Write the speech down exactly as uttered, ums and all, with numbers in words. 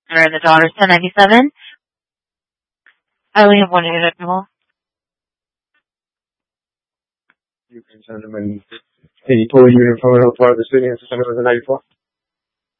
Or the daughter's ten ninety-seven. I only have one deductible. You can send them in any total unit from another part of the city and send them as a ninety-four.